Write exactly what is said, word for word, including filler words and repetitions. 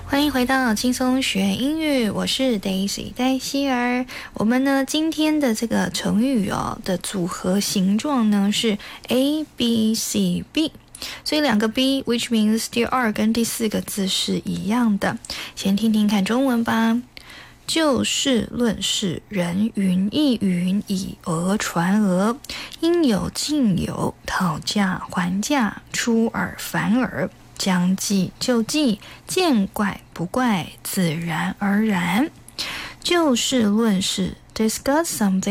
欢迎回到轻松学英语，我是 Daisy 戴希儿。我们呢今天的这个成语哦的组合形状呢是 A B C B， 所以两个 B which means 第二跟第四个字是一样的。先听听看中文吧。就事论事，人云亦云，以讹传讹，应有尽有，讨价还价，出尔反尔，将计就计，见怪不怪，自然而然。就事论事 discuss something